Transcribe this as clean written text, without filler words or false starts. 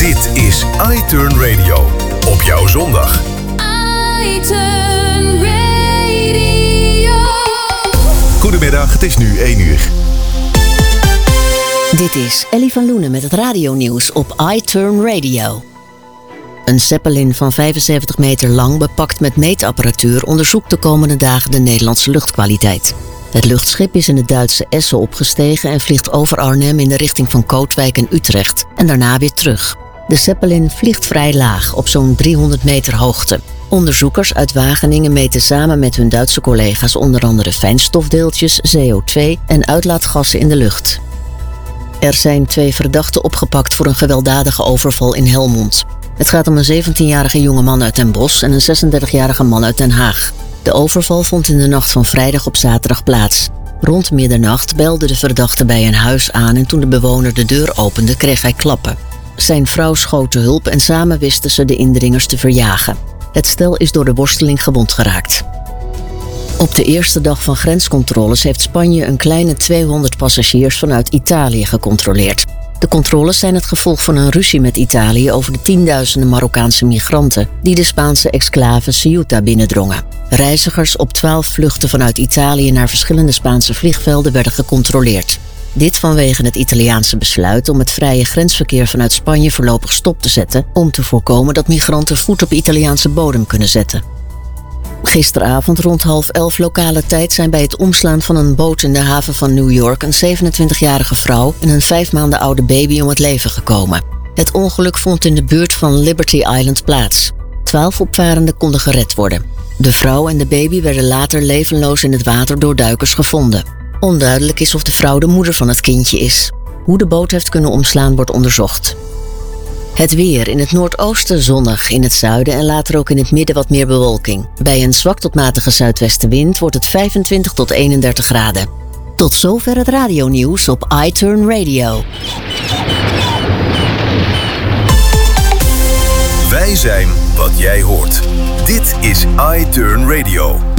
Dit is iTurn Radio. Op jouw zondag. iTurn Radio. Goedemiddag, het is nu 1 uur. Dit is Ellie van Loenen met het radionieuws op iTurn Radio. Een Zeppelin van 75 meter lang, bepakt met meetapparatuur, onderzoekt de komende dagen de Nederlandse luchtkwaliteit. Het luchtschip is in het Duitse Essen opgestegen en vliegt over Arnhem in de richting van Kootwijk en Utrecht en daarna weer terug. De Zeppelin vliegt vrij laag, op zo'n 300 meter hoogte. Onderzoekers uit Wageningen meten samen met hun Duitse collega's onder andere fijnstofdeeltjes, CO2 en uitlaatgassen in de lucht. Er zijn 2 verdachten opgepakt voor een gewelddadige overval in Helmond. Het gaat om een 17-jarige jongeman uit Den Bosch en een 36-jarige man uit Den Haag. De overval vond in de nacht van vrijdag op zaterdag plaats. Rond middernacht belde de verdachte bij een huis aan en toen de bewoner de deur opende, kreeg hij klappen. Zijn vrouw schoot te hulp en samen wisten ze de indringers te verjagen. Het stel is door de worsteling gewond geraakt. Op de eerste dag van grenscontroles heeft Spanje een kleine 200 passagiers vanuit Italië gecontroleerd. De controles zijn het gevolg van een ruzie met Italië over de tienduizenden Marokkaanse migranten die de Spaanse exclave Ceuta binnendrongen. Reizigers op 12 vluchten vanuit Italië naar verschillende Spaanse vliegvelden werden gecontroleerd. Dit vanwege het Italiaanse besluit om het vrije grensverkeer vanuit Spanje voorlopig stop te zetten om te voorkomen dat migranten voet op Italiaanse bodem kunnen zetten. Gisteravond rond 10:30 lokale tijd zijn bij het omslaan van een boot in de haven van New York een 27-jarige vrouw en een 5 maanden oude baby om het leven gekomen. Het ongeluk vond in de buurt van Liberty Island plaats. 12 opvarenden konden gered worden. De vrouw en de baby werden later levenloos in het water door duikers gevonden. Onduidelijk is of de vrouw de moeder van het kindje is. Hoe de boot heeft kunnen omslaan wordt onderzocht. Het weer: in het noordoosten zonnig, in het zuiden en later ook in het midden wat meer bewolking. Bij een zwak tot matige zuidwestenwind wordt het 25 tot 31 graden. Tot zover het radionieuws op iTurn Radio. Wij zijn wat jij hoort. Dit is iTurn Radio.